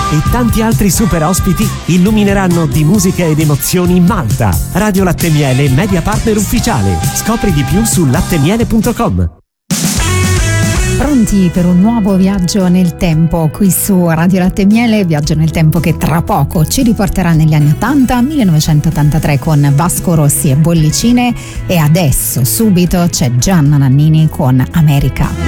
e tanti altri super ospiti illumineranno di musica ed emozioni Malta. Radio Latte Miele, media partner ufficiale. Scopri di più su lattemiele.com. Pronti per un nuovo viaggio nel tempo qui su Radio Latte Miele, viaggio nel tempo che tra poco ci riporterà negli anni 80, 1983 con Vasco Rossi e Bollicine, e adesso subito c'è Gianna Nannini con America.